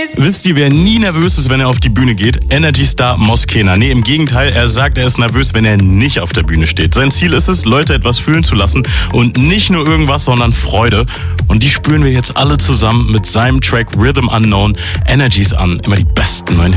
Wisst ihr, wer nie nervös ist, wenn er auf die Bühne geht? Energy-Star Moskena. Nee, im Gegenteil, er sagt, er ist nervös, wenn er nicht auf der Bühne steht. Sein Ziel ist es, Leute etwas fühlen zu lassen und nicht nur irgendwas, sondern Freude. Und die spüren wir jetzt alle zusammen mit seinem Track Rhythm Unknown. Energies an, immer die besten neuen